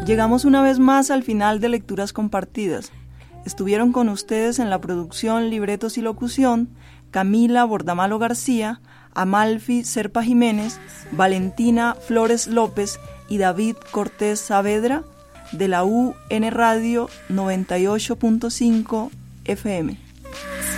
Llegamos una vez más al final de Lecturas Compartidas. Estuvieron con ustedes en la producción, libretos y locución Camila Bordamalo García, Amalfi Serpa Jiménez, Valentina Flores López y David Cortés Saavedra de la UN Radio 98.5 FM.